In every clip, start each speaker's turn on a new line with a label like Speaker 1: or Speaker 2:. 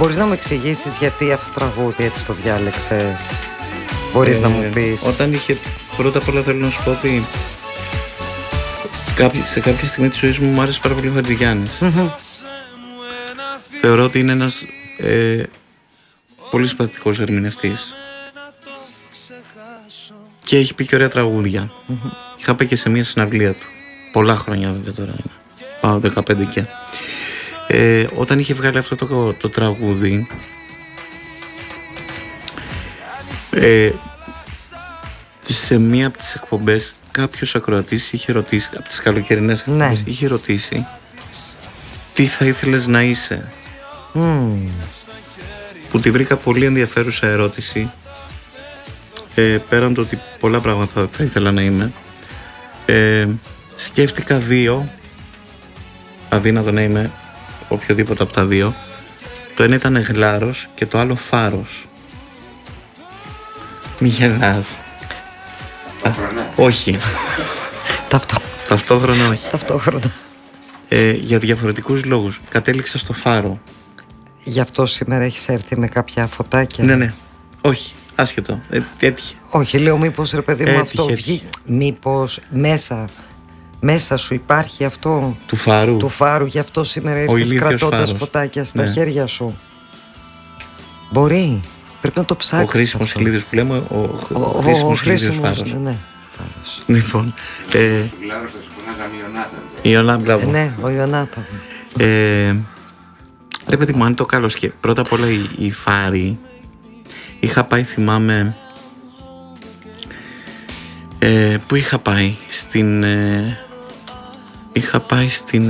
Speaker 1: Μπορείς να μου εξηγήσεις γιατί αυτό το τραγούδι έτσι το διάλεξες? Μπορείς να μου πεις?
Speaker 2: Όταν είχε, πρώτα απ' όλα θέλω να σου πω ότι σε κάποια στιγμή της ζωής μου άρεσε πάρα πολύ ο Χατζηγιάννης. Θεωρώ ότι είναι ένας πολύ συμπαθητικός ερμηνευτής και έχει πει και ωραία τραγούδια. Είχα πει και σε μια συναυλία του, πολλά χρόνια βέβαια τώρα είναι, πάω 15 και όταν είχε βγάλει αυτό το τραγούδι, σε μία από τις εκπομπές κάποιος ακροατής είχε ρωτήσει, από τις καλοκαιρινές εκπομπές, είχε ρωτήσει τι θα ήθελες να είσαι, που τη βρήκα πολύ ενδιαφέρουσα ερώτηση. Πέραν το ότι πολλά πράγματα θα ήθελα να είμαι, σκέφτηκα δύο, αδύνατο να είμαι οποιοδήποτε από τα δύο. Το ένα ήταν Γλάρος και το άλλο Φάρος. Μη γελάς. Όχι. Ταυτόχρονα όχι.
Speaker 1: Ταυτόχρονα.
Speaker 2: Για διαφορετικούς λόγους. Κατέληξα στο Φάρο.
Speaker 1: Γι' αυτό σήμερα έχεις έρθει με κάποια φωτάκια?
Speaker 2: Ναι. Όχι. Άσχετο. Έτυχε.
Speaker 1: Όχι, λέω μήπως ρε παιδί μου αυτό βγει. Μήπως μέσα σου υπάρχει αυτό του φάρου, γι' αυτό σήμερα ήρθες κρατώντας φωτάκια στα χέρια σου. Μπορεί. Πρέπει να το ψάξεις.
Speaker 2: Ο χρήσιμος κλείδιος που λέμε, ο χρήσιμος φάρος.
Speaker 1: Ναι.
Speaker 2: Λοιπόν.
Speaker 1: Ναι, ο Ιωνάταν.
Speaker 2: Ρε παιδί μου, αν το καλό σκέφτομαι. Πρώτα απ' όλα η Φάρη. Είχα πάει, θυμάμαι. Πού είχα πάει? Είχα πάει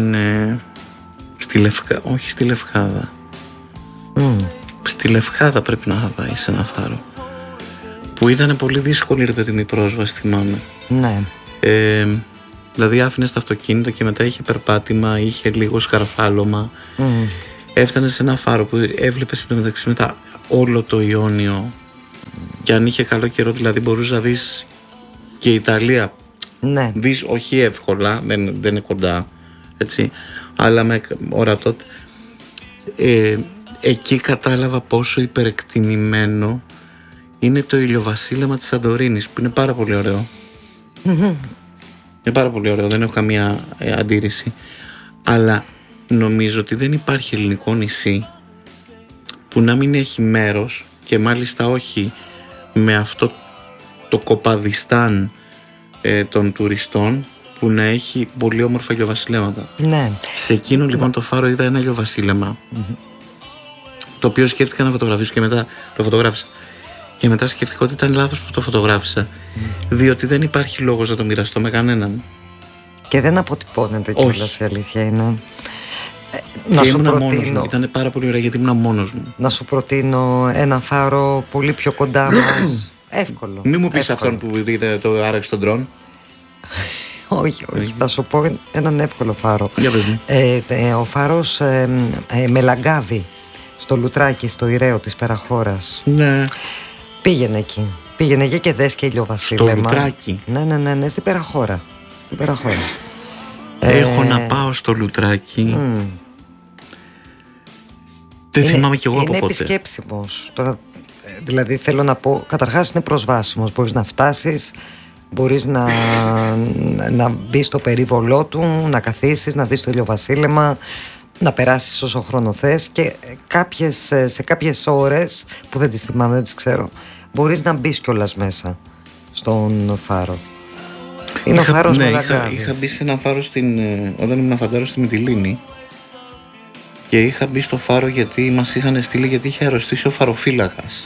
Speaker 2: όχι στη Λευκάδα. Στη Λευκάδα πρέπει να είχα πάει, σε ένα φάρο που ήταν πολύ δύσκολη ρε παιδί μου η πρόσβαση, θυμάμαι.
Speaker 1: Ναι.
Speaker 2: Δηλαδή άφηνες το αυτοκίνητο και μετά είχε περπάτημα, είχε λίγο σκαρφάλωμα. Έφτανες σε ένα φάρο που έβλεπες εντωμεταξύ μετά όλο το Ιόνιο, και αν είχε καλό καιρό δηλαδή μπορούσε να δεις και η Ιταλία.
Speaker 1: Ναι.
Speaker 2: Δεις, όχι εύκολα, δεν είναι κοντά, έτσι, αλλά με ορατότητα. Εκεί κατάλαβα πόσο υπερεκτιμημένο είναι το ηλιοβασίλεμα της Σαντορίνης, που είναι πάρα πολύ ωραίο. Είναι πάρα πολύ ωραίο, δεν έχω καμία αντίρρηση. Αλλά νομίζω ότι δεν υπάρχει ελληνικό νησί που να μην έχει μέρος, και μάλιστα όχι με αυτό το κοπαδιστάν των τουριστών, που να έχει πολύ όμορφα ηλιοβασιλέματα.
Speaker 1: Ναι.
Speaker 2: Σε εκείνο λοιπόν το φάρο είδα ένα ηλιοβασίλεμα, το οποίο σκέφτηκα να φωτογραφίσω και μετά το φωτογράφησα. Και μετά σκέφτηκα ότι ήταν λάθος που το φωτογράφησα, διότι δεν υπάρχει λόγος να το μοιραστώ με κανέναν.
Speaker 1: Και δεν αποτυπώνεται κιόλας, η αλήθεια είναι.
Speaker 2: Και ήμουν μόνος μου, ήταν πάρα πολύ ωραία γιατί ήμουν μόνος μου.
Speaker 1: Να σου προτείνω ένα φάρο πολύ πιο κοντά μας. Εύκολο.
Speaker 2: Μην μου πεις αυτόν που είδε το άραξε τον ντρόν.
Speaker 1: Όχι, θα σου πω έναν εύκολο φάρο.
Speaker 2: Για πες μου.
Speaker 1: Ο φάρος Μελαγκάβη, στο Λουτράκι, στο Ηραίο της Περαχώρας.
Speaker 2: Ναι.
Speaker 1: Πήγαινε εκεί. Πήγαινε εκεί και δες και ηλιοβασίλεμα.
Speaker 2: Στο Λουτράκι.
Speaker 1: Ναι, στην Περαχώρα.
Speaker 2: Έχω να πάω στο Λουτράκι. Δεν θυμάμαι κι εγώ από πότε.
Speaker 1: Είναι επισκέψιμος. Τώρα, δηλαδή θέλω να πω, καταρχάς είναι προσβάσιμος. Μπορείς να φτάσεις, μπορείς να μπεις στο περίβολό του, να καθίσεις, να δεις το ηλιοβασίλεμα, να περάσεις όσο χρόνο θες, και σε κάποιες ώρες που δεν τις θυμάμαι, δεν τις ξέρω, μπορείς να μπεις κιόλας μέσα στον φάρο. Είναι ο φάρος Μελαγκάβη.
Speaker 2: Είχα μπει σε ένα φάρο όταν ήμουν φαντάρο στη Μυτιλήνη, και είχα μπει στο φάρο γιατί μας είχαν στείλει, γιατί είχε αρρωστήσει ο φαροφύλακας.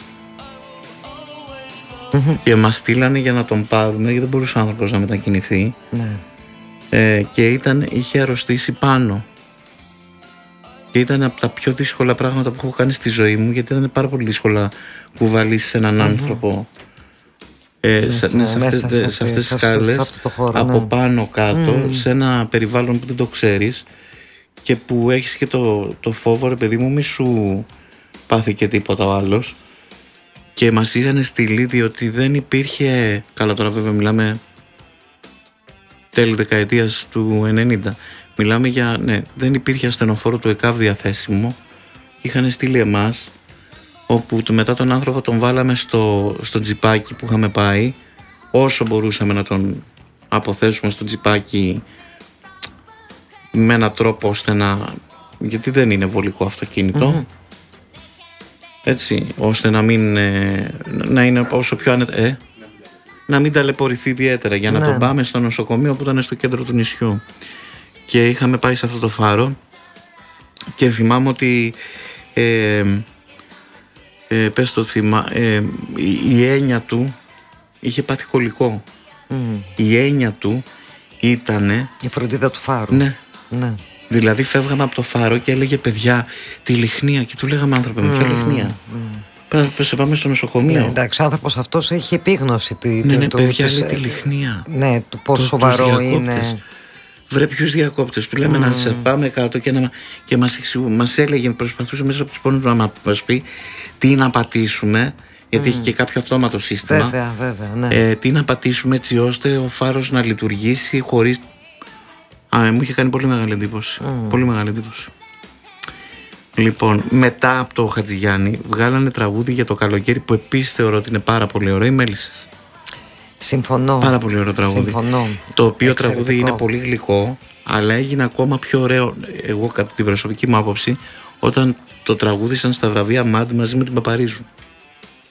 Speaker 2: Και μας στείλανε για να τον πάρουμε, γιατί δεν μπορούσε ο άνθρωπος να μετακινηθεί.
Speaker 1: Ναι.
Speaker 2: Και είχε αρρωστήσει πάνω. Και ήταν από τα πιο δύσκολα πράγματα που έχω κάνει στη ζωή μου, γιατί ήταν πάρα πολύ δύσκολα κουβαλήσεις έναν άνθρωπο σε αυτές τις σκάλες, από πάνω κάτω, σε ένα περιβάλλον που δεν το ξέρεις και που έχεις και το φόβο, ρε παιδί μου, μη σου πάθει και τίποτα ο άλλος. Και μας είχαν στείλει διότι δεν υπήρχε, καλά τώρα βέβαια μιλάμε τέλη δεκαετίας του 90, μιλάμε για, δεν υπήρχε ασθενοφόρο του ΕΚΑΒ διαθέσιμο, είχαν στείλει εμάς, όπου μετά τον άνθρωπο τον βάλαμε στο τζιπάκι που είχαμε πάει, όσο μπορούσαμε να τον αποθέσουμε στο τζιπάκι με έναν τρόπο ώστε γιατί δεν είναι βολικό αυτοκίνητο, έτσι, ώστε να είναι όσο πιο να μην ταλαιπωρηθεί ιδιαίτερα, για να τον πάμε στο νοσοκομείο που ήταν στο κέντρο του νησιού. Και είχαμε πάει σε αυτό το φάρο και θυμάμαι ότι η έννοια του είχε πάθει κολλικό. Η έννοια του ήτανε
Speaker 1: η φροντίδα του φάρου.
Speaker 2: Ναι. Δηλαδή φεύγαμε από το φάρο και έλεγε παιδιά τη Λιχνία, και του λέγαμε άνθρωπε με ποια Λιχνία, πάμε στο νοσοκομείο.
Speaker 1: Ναι, εντάξει, ο άνθρωπος αυτός έχει επίγνωση
Speaker 2: ναι, παιδιά λέει τη Λιχνία.
Speaker 1: Ναι, του πόσο σοβαρό είναι.
Speaker 2: Βρε ποιους διακόπτες, του λέμε να σε πάμε κάτω και μας έλεγε, προσπαθούσε μέσα από τους πόνους να μας πει τι να πατήσουμε, γιατί έχει και κάποιο αυτόματο σύστημα.
Speaker 1: Βέβαια, ναι.
Speaker 2: Τι να πατήσουμε έτσι ώστε ο φάρος να λειτουργήσει χωρίς... μου είχε κάνει πολύ μεγάλη εντύπωση. Πολύ μεγάλη εντύπωση. Λοιπόν, μετά από το Χατζηγιάννη βγάλανε τραγούδι για το καλοκαίρι που επίσης θεωρώ ότι είναι πάρα πολύ ωραίο, οι Μέλισσες.
Speaker 1: Συμφωνώ.
Speaker 2: Πάρα πολύ ωραίο τραγούδι.
Speaker 1: Συμφωνώ.
Speaker 2: Το οποίο
Speaker 1: εξαιρετικό.
Speaker 2: Τραγούδι είναι πολύ γλυκό, αλλά έγινε ακόμα πιο ωραίο, εγώ κατά την προσωπική μου άποψη, όταν το τραγούδισαν στα βραβεία MAD μαζί με την Παπαρίζου.